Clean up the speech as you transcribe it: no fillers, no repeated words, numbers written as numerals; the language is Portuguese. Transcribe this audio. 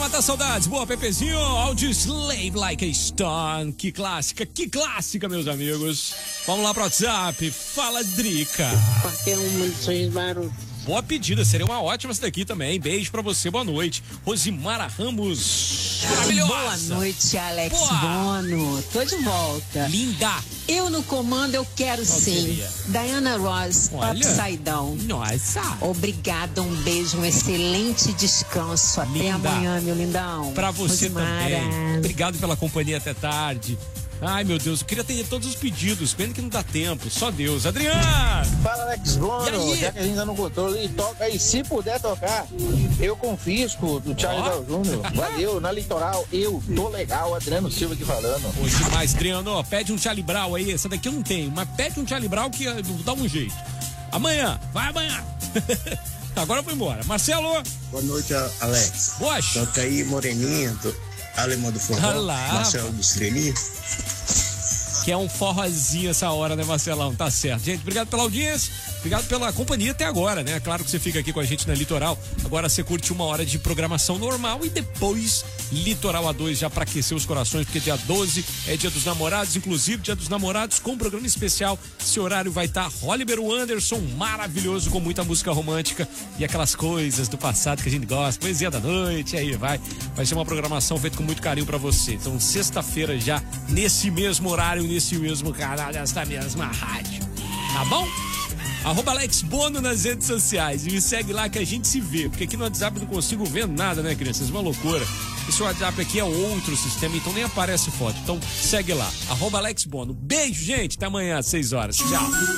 matar saudades. Boa, Pepezinho. Audio Slave Like a Stone. Que clássica, meus amigos. Vamos lá pro WhatsApp. Fala, Drica. Qualquer uma de suas barulhos. Boa pedida, seria uma ótima essa daqui também. Beijo pra você, boa noite. Rosimara Ramos. Maravilhosa. Boa noite, Alex Boa. Bono. Tô de volta. Linda. Eu no comando, eu quero sim. seria? Diana Ross, Olha. Upside Down. Nossa. Obrigada, um beijo, um excelente descanso. Até Linda. amanhã, meu lindão. Pra você Rosimara. também. Obrigado pela companhia até tarde. Ai, meu Deus, eu queria atender todos os pedidos. Pena que não dá tempo. Só Deus. Adriano! Fala, Alex E Bono, aí? já que a gente tá no controle, toca aí, se puder tocar, eu confisco do Charlie Brown Jr. Valeu, na Litoral, eu tô legal, Adriano Silva aqui falando. Hoje demais, Adriano. Pede um Charlie Brown aí. Essa daqui eu não tenho, mas pede um Charlie Brown que dá um jeito. Amanhã, vai amanhã. Agora eu vou embora. Marcelo. Boa noite, Alex. Poxa. Toca aí, Moreninha, Alemão do Forró, Olá, Marcelo do Estrelinha. Que é um forrozinho essa hora, né, Marcelão? Tá certo. Gente, obrigado pela audiência, obrigado pela companhia até agora, né? Claro que você fica aqui com a gente na Litoral. Agora você curte uma hora de programação normal e depois Litoral A2 já pra aquecer os corações, porque dia 12 é dia dos namorados, inclusive dia dos namorados com um programa especial. Esse horário vai estar Oliver Anderson, maravilhoso, com muita música romântica e aquelas coisas do passado que a gente gosta, poesia da noite, aí vai ser uma programação feita com muito carinho pra você. Então, sexta-feira já, nesse mesmo horário, nesse mesmo canal, nesta mesma rádio. Tá bom? @Alex Bono nas redes sociais. E me segue lá que a gente se vê. Porque aqui no WhatsApp eu não consigo ver nada, né, crianças? Uma loucura. Esse WhatsApp aqui é outro sistema, então nem aparece foto. Então segue lá. @Alex Bono. Beijo, gente. Até amanhã às 6 horas. Tchau.